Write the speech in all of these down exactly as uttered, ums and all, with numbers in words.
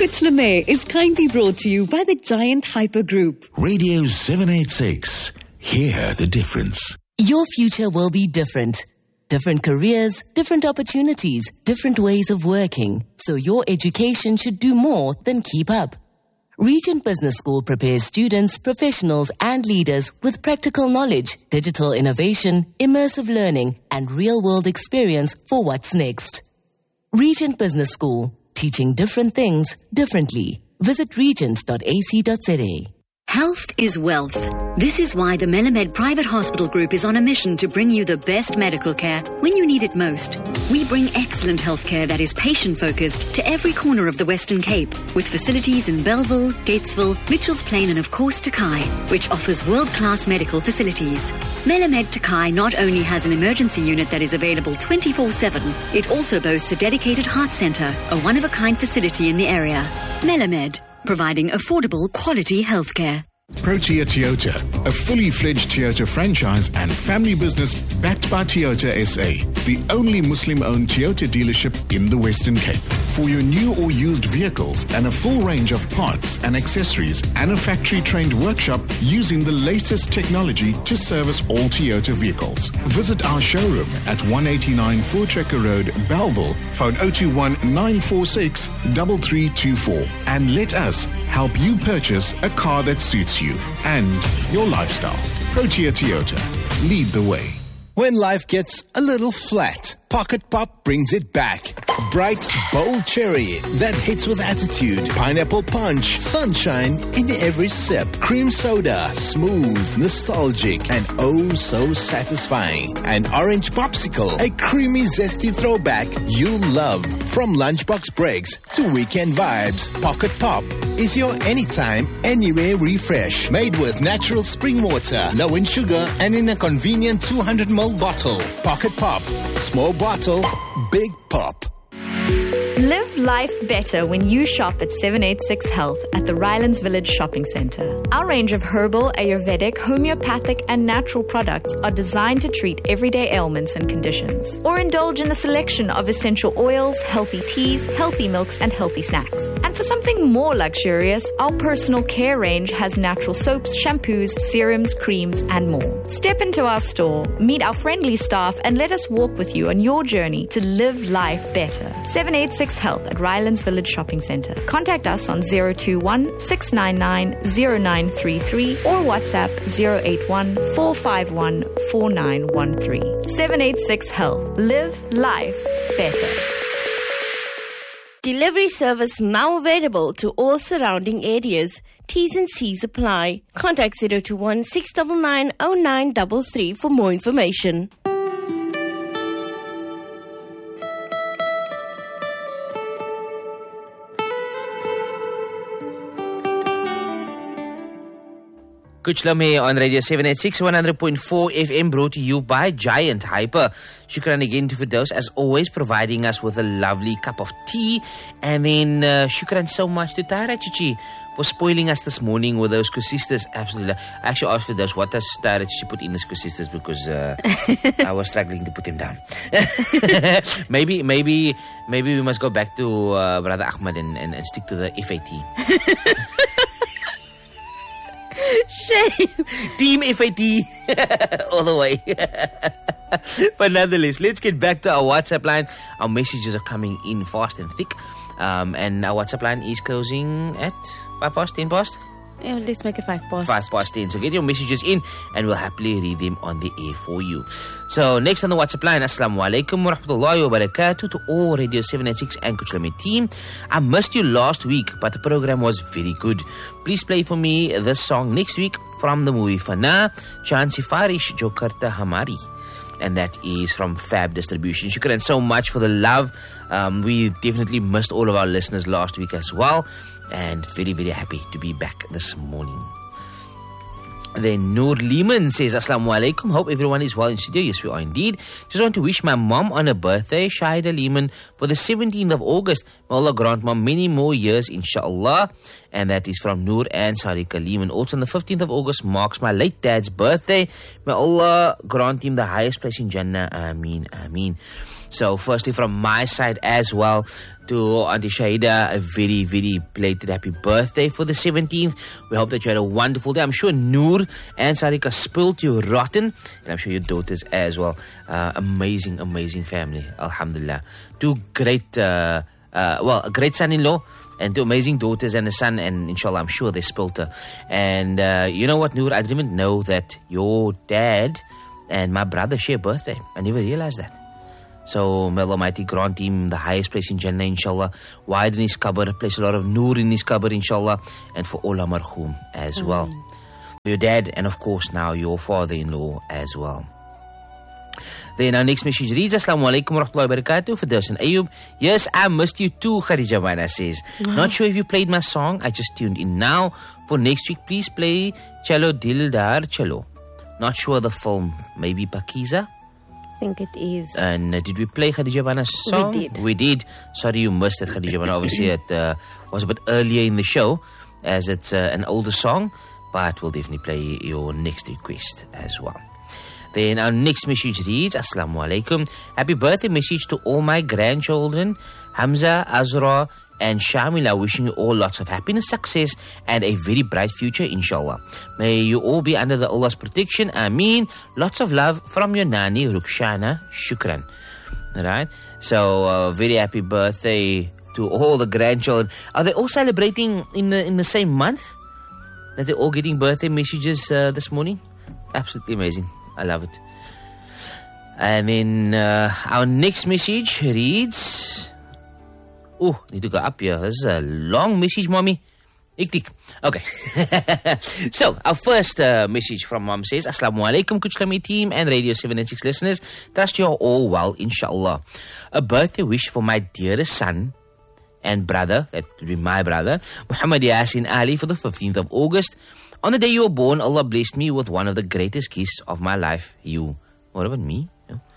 Kuch Lame is kindly brought to you by the Giant Hyper Group. Radio seven eighty-six. Hear the difference. Your future will be different. Different careers, different opportunities, different ways of working. So your education should do more than keep up. Regent Business School prepares students, professionals and leaders with practical knowledge, digital innovation, immersive learning and real-world experience for what's next. Regent Business School, teaching different things differently. Visit regent dot a c dot z a. Health is wealth. This is why the Melamed Private Hospital Group is on a mission to bring you the best medical care when you need it most. We bring excellent healthcare that is patient-focused to every corner of the Western Cape, with facilities in Bellville, Gatesville, Mitchells Plain and of course Takai, which offers world-class medical facilities. Melamed Takai not only has an emergency unit that is available twenty-four seven, it also boasts a dedicated heart centre, a one-of-a-kind facility in the area. Melamed, providing affordable, quality healthcare. Protea Toyota, a fully fledged Toyota franchise and family business backed by Toyota S A, the only Muslim-owned Toyota dealership in the Western Cape. For your new or used vehicles and a full range of parts and accessories and a factory-trained workshop using the latest technology to service all Toyota vehicles. Visit our showroom at one eighty-nine Voortrekker Road, Bellville, phone zero two one nine four six three three two four and let us help you purchase a car that suits you and your lifestyle. Protea Toyota. Lead the way. When life gets a little flat, Pocket Pop brings it back. Bright, bold cherry that hits with attitude. Pineapple punch, sunshine in every sip. Cream soda, smooth, nostalgic, and oh so satisfying. An orange popsicle, a creamy, zesty throwback you'll love. From lunchbox breaks to weekend vibes, Pocket Pop is your anytime, anywhere refresh. Made with natural spring water, low in sugar, and in a convenient two hundred milliliter bottle. Pocket Pop. Small bottle, big pop. Live life better when you shop at seven eighty-six Health at the Rylands Village Shopping Centre. Our range of herbal, Ayurvedic, homeopathic and natural products are designed to treat everyday ailments and conditions. Or indulge in a selection of essential oils, healthy teas, healthy milks and healthy snacks. And for something more luxurious, our personal care range has natural soaps, shampoos, serums, creams and more. Step into our store, meet our friendly staff and let us walk with you on your journey to live life better. seven eighty-six Health at Rylands Village Shopping Centre. Contact us on zero two one six nine nine zero nine three three or WhatsApp zero eight one four five one four nine one three. seven eighty-six Health. Live life better. Delivery service now available to all surrounding areas. T's and C's apply. Contact zero two one six nine nine zero nine three three for more information. Kuch Lame on Radio seven eighty-six, one hundred point four F M, brought to you by Giant Hyper. Shukran again to Firdaus, as always, providing us with a lovely cup of tea. And then uh, shukran so much to Tyra Chichi for spoiling us this morning with those kusistas. Absolutely. I actually asked Firdaus, what does Tyra Chichi put in as kusistas, because uh, I was struggling to put him down. maybe maybe, maybe we must go back to uh, Brother Ahmed and, and, and stick to the F A T. Shame. Team F A T all the way. But nonetheless, let's get back to our WhatsApp line. Our messages are coming in fast and thick. Um, and our WhatsApp line is closing at five past, ten past? Yeah, let's make it five past. Five past ten. So get your messages in and we'll happily read them on the air for you. So next on the WhatsApp line, Assalamu alaikum wa rahmatullahi wa barakatuh to all Radio seven eighty-six and Kuch Lame team. I missed you last week, but the program was very good. Please play for me this song next week from the movie Fana, Chansi Farish Jokarta Hamari. And that is from Fab Distribution. Shukran so much for the love. Um, we definitely missed all of our listeners last week as well. And very, very happy to be back this morning. Then Noor Lehman says, Assalamu alaikum. Hope everyone is well in studio. Yes, we are indeed. Just want to wish my mom on her birthday, Shahida Lehman, for the seventeenth of August. May Allah grant mom many more years, inshallah. And that is from Noor and Sarika Lehman. Also on the fifteenth of August marks my late dad's birthday. May Allah grant him the highest place in Jannah. Ameen, ameen. So firstly, from my side as well, to Auntie Shahida, a very, very belated happy birthday for the seventeenth. We hope that you had a wonderful day. I'm sure Noor and Sarika spoiled you rotten, and I'm sure your daughters as well. Uh, amazing, amazing family, alhamdulillah. Two great, uh, uh, well, a great son-in-law, and two amazing daughters and a son, and inshallah, I'm sure they spoiled her. And uh, you know what, Noor, I didn't even know that your dad and my brother share a birthday. I never realized that. So, may Allah Almighty grant him the highest place in Jannah, inshallah. Widen his qabr, place a lot of noor in his qabr, inshallah. And for all our marhum as mm. well. For your dad, and of course now your father-in-law as well. Then our next message reads, Assalamu alaikum wa rahmatullahi wa barakatuh. For Dosan Ayub. Yes, I missed you too, Khadija Mana says. Mm. Not sure if you played my song. I just tuned in now. For next week, please play Chalo Dildar Chalo. Not sure the film. Maybe Pakiza? I think it is. And uh, did we play Khadija Bana's song? We did. We did. Sorry you missed it, Khadija Bana. Obviously, it uh, was a bit earlier in the show, as it's uh, an older song, but we'll definitely play your next request as well. Then our next message reads, Assalamu alaikum. Happy birthday message to all my grandchildren, Hamza, Azra, and Shamila, wishing you all lots of happiness, success, and a very bright future, inshallah. May you all be under the Allah's protection. Ameen. Lots of love from your Nani, Rukshana. Shukran. Alright? So, uh, very happy birthday to all the grandchildren. Are they all celebrating in the in the same month? That they're all getting birthday messages uh, this morning? Absolutely amazing. I love it. And then uh, our next message reads... Oh, need to go up here. This is a long message, mommy. Hectic. Okay. So, our first uh, message from mom says, Assalamu alaikum, Kuchlami team and Radio seven eighty-six listeners. Trust you are all well, inshallah. A birthday wish for my dearest son and brother, that would be my brother, Muhammad Yasin Ali, for the fifteenth of August. On the day you were born, Allah blessed me with one of the greatest gifts of my life, you. What about me?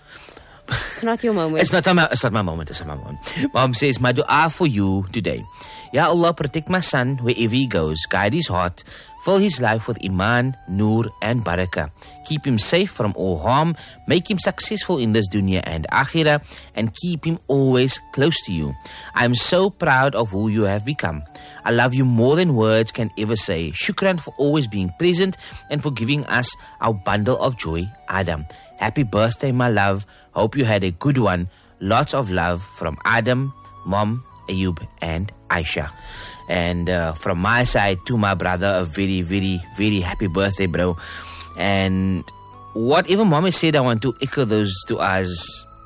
It's not your moment. It's not my, it's not my moment. It's not my moment. Mom says, my dua for you today. Ya Allah, protect my son wherever he goes. Guide his heart. Fill his life with iman, noor, and barakah. Keep him safe from all harm. Make him successful in this dunya and akhirah. And keep him always close to you. I am so proud of who you have become. I love you more than words can ever say. Shukran for always being present and for giving us our bundle of joy, Adam. Happy birthday, my love. Hope you had a good one. Lots of love from Adam, Mom, Ayub, and Aisha. And uh, from my side to my brother, a very, very, very happy birthday, bro. And whatever Mom has said, I want to echo those du'as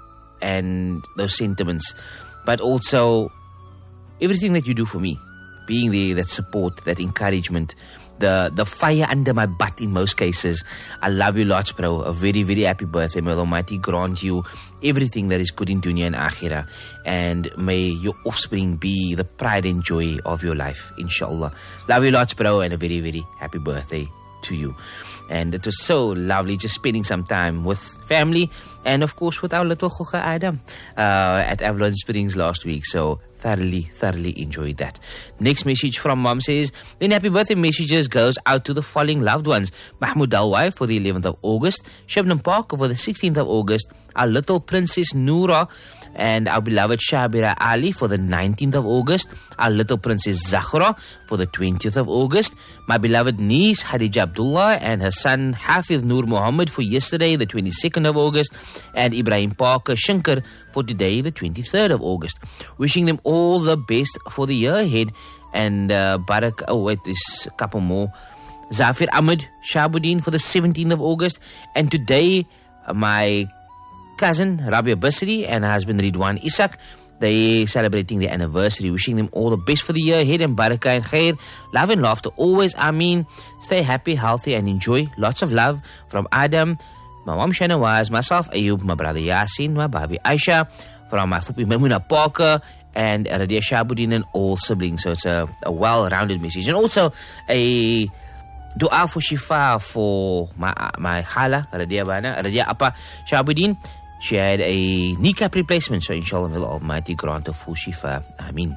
and those sentiments. But also, everything that you do for me, being there, that support, that encouragement, The, the fire under my butt in most cases. I love you lots, bro. A very, very happy birthday. May the Almighty grant you everything that is good in dunya and akhirah. And may your offspring be the pride and joy of your life, inshallah. Love you lots, bro, and a very, very happy birthday to you. And it was so lovely just spending some time with family and, of course, with our little Khukha Adam uh, at Avalon Springs last week. So, thoroughly, thoroughly enjoyed that. Next message from Mom says, then happy birthday messages goes out to the following loved ones. Mahmoud Dalwai for the eleventh of August, Shabnam Parker for the sixteenth of August, our little princess Noora and our beloved Shabira Ali for the nineteenth of August, our little princess Zahra for the twentieth of August, my beloved niece Hadija Abdullah and her son Hafiz Noor Muhammad for yesterday, the twenty-second of August, and Ibrahim Parker Shankar for today, the twenty-third of August. Wishing them all the best for the year ahead. And uh, Barak, oh wait, there's a couple more. Zafir Ahmed Shabuddin for the seventeenth of August. And today, uh, my cousin Rabia Basri and her husband Ridwan Isak, they celebrating their anniversary. Wishing them all the best for the year ahead and barakah and khair. Love and laughter always, Ameen. Stay happy, healthy and enjoy. Lots of love from Adam, my mom Shanawaz, myself Ayub, my brother Yasin, my baby Aisha, from my Fupi Maimuna Parker and Radia Shabuddin and all siblings. So it's a, a well-rounded message. And also a dua for shifa for my my khala, Radia Bana, Radia Appa Shabuddin. She had a kneecap replacement, so inshallah will Almighty grant her full shifa. Ameen.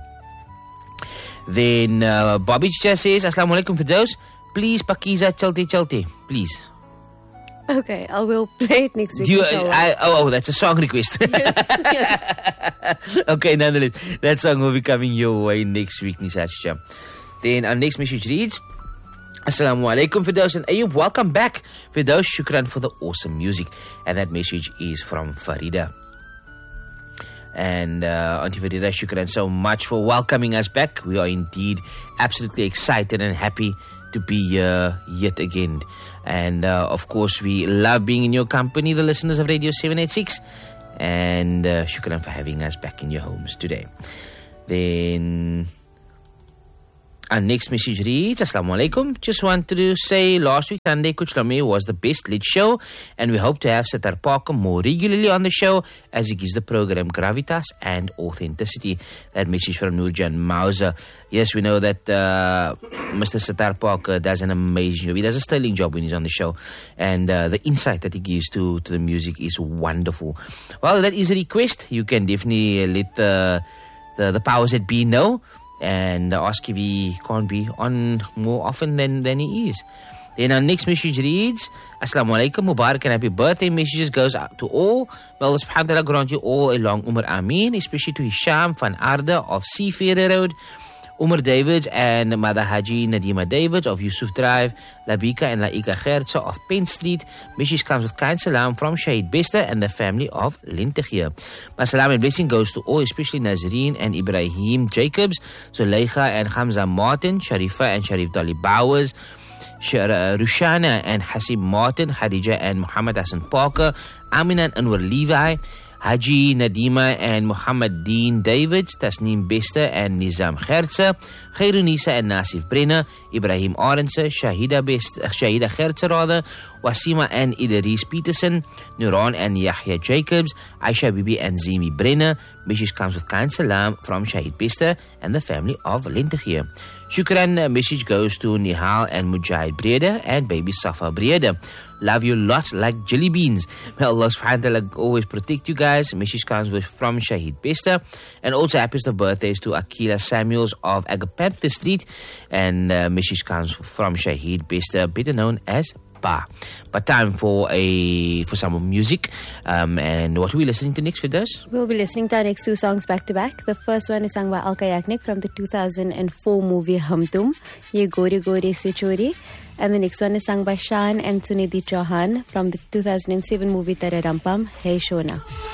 Then uh, Bobby just says, Assalamu alaikum for those. Please, Pakiza Chalte Chalte. Please. Okay, I will play it next week. Do you, inshallah. I, oh, that's a song request. Okay, nonetheless, that song will be coming your way next week, Nisha. Then our next message reads, Assalamu alaikum, Firdaus and Ayub. Welcome back. Firdaus, shukran for the awesome music. And that message is from Farida. And uh, Auntie Farida, shukran so much for welcoming us back. We are indeed absolutely excited and happy to be here yet again. And uh, of course, we love being in your company, the listeners of Radio seven eighty-six. And uh, shukran for having us back in your homes today. Then our next message reads, Assalamu alaikum. Just wanted to say last week Sunday Coach Lame was the best lit show, and we hope to have Sattar Parker more regularly on the show as he gives the program gravitas and authenticity. That message from Nurjan Mauser. Yes, we know that uh, Mister Sattar Parker does an amazing job. He does a sterling job when he's on the show, and uh, the insight that he gives to, to the music is wonderful. Well, that is a request. You can definitely let the, the, the powers that be know, and ask if he can't be on more often than, than he is. Then our next message reads, Assalamu alaikum, Mubarak and happy birthday messages goes out to all. May Allah subhanahu wa ta'ala grant you all a long Umar Ameen, especially to Hisham van Arde of Seafarer Road, Umar Davids and Mother Haji Nadima Davids of Yusuf Drive, Labika and Laika Gertza of Penn Street. Message comes with kind salam from Shahid Bester and the family of Lintegier. My salam and blessing goes to all, especially Nazreen and Ibrahim Jacobs, Zuleika and Hamza Martin, Sharifa and Sharif Dolly Bowers, Rushana and Hasim Martin, Khadija and Muhammad Hassan Parker, Amina and Anwar Levi, Haji Nadima and Muhammad Dean Davids, Tasneem Bester and Nizam Gertza, Khairunisa and Nasif Brenner, Ibrahim Arense, Shahida Best, Shahida Gertza rather, Wasima and Idris Peterson, Nuran and Yahya Jacobs, Aisha Bibi and Zimi Brenner. Message comes with kind salam from Shahid Bester and the family of Lintegier. Shukran message goes to Nihal and Mujahid Breda and baby Safa Breda. Love you lots like jelly beans. May Allah subhanahu wa ta'ala always protect you guys. Message comes with from Shahid Bester. And also happiest of birthdays to Akila Samuels of Agapantha Street. And uh, message comes from Shahid Bester, better known as Ba. But time for a for some music. Um, and what are we listening to next for this? We'll be listening to our next two songs back to back. The first one is sung by Alka Yagnik from the two thousand four movie Hum Tum, Ye Gori Gori Se Chori. And the next one is sung by Shan and Sunidhi Chauhan from the two thousand seven movie Tere Rampam, Hey Shona.